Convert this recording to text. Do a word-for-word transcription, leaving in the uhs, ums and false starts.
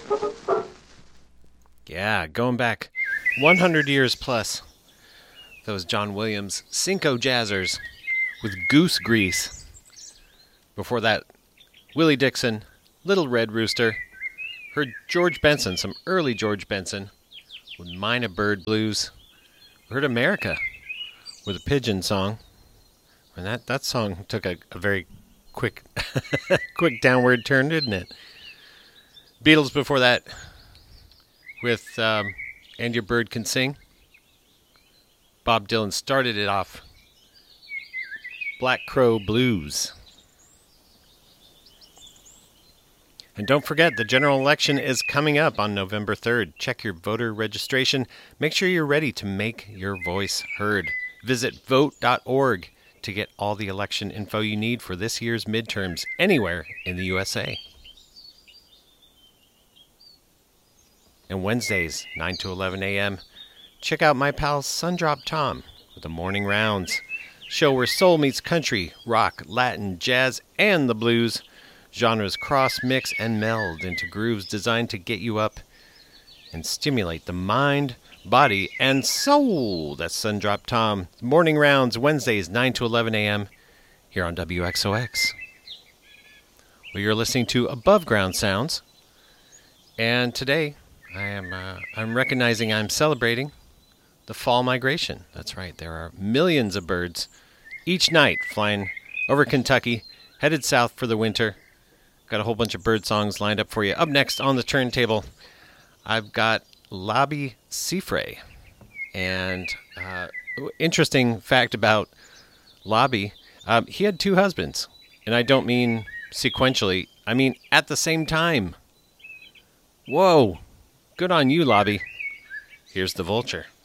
Yeah, going back one hundred years plus. That was John Williams' Cinco Jazzers with Goose Grease. Before that, Willie Dixon, Little Red Rooster. Heard George Benson, some early George Benson with Mina Bird Blues. Heard America with a pigeon song. And that, that song took a, a very quick quick downward turn, didn't it? Beatles before that with um, And Your Bird Can Sing. Bob Dylan started it off. Black Crow Blues. And don't forget, the general election is coming up on November third. Check your voter registration. Make sure you're ready to make your voice heard. Visit vote dot org to get all the election info you need for this year's midterms anywhere in the U S A. And Wednesdays, nine to eleven a.m., check out my pal Sundrop Tom with the Morning Rounds, show where soul meets country, rock, Latin, jazz, and the blues. Genres cross, mix, and meld into grooves designed to get you up and stimulate the mind, body, and soul. That's Sundrop Tom. Morning Rounds, Wednesdays, nine to eleven a.m. here on W X O X. Well, you're listening to Above Ground Sounds. And today, I am uh, I'm recognizing I'm celebrating the fall migration. That's right. There are millions of birds each night flying over Kentucky, headed south for the winter. Got a whole bunch of bird songs lined up for you. Up next on the turntable, I've got Labi Siffre. And uh, interesting fact about Labi, um, he had two husbands. And I don't mean sequentially. I mean at the same time. Whoa. Good on you, Labi. Here's the vulture.